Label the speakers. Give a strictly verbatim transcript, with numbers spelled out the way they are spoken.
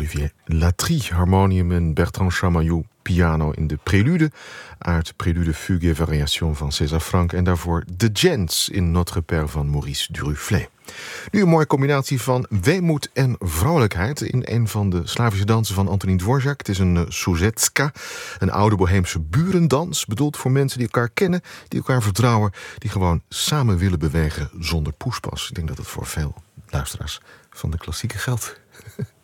Speaker 1: Olivier Latry, harmonium en Bertrand Chamayou, piano in de prelude uit Prélude Fugue et Variation van César Franck en daarvoor The Gents in Notre Père van Maurice Duruflé. Nu een mooie combinatie van weemoed en vrolijkheid in een van de Slavische dansen van Antonín Dvořák. Het is een uh, Soužecka, een oude boheemse burendans, bedoeld voor mensen die elkaar kennen, die elkaar vertrouwen, die gewoon samen willen bewegen zonder poespas. Ik denk dat het voor veel luisteraars van de klassieke geldt.